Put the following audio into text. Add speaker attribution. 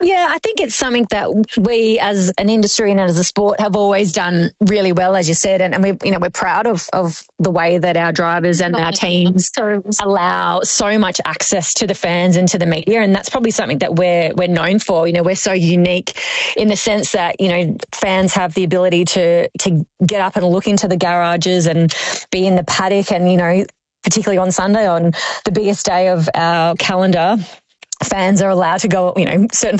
Speaker 1: Yeah, I think it's something that we as an industry and as a sport have always done really well, as you said, and we're proud of the way that our drivers and our teams allow so much access to the fans and to the media, and that's probably something that we're known for. We're so unique in the sense that, fans have the ability to get up and look into the garages and be in the paddock, and, particularly on Sunday, on the biggest day of our calendar, fans are allowed to go, certain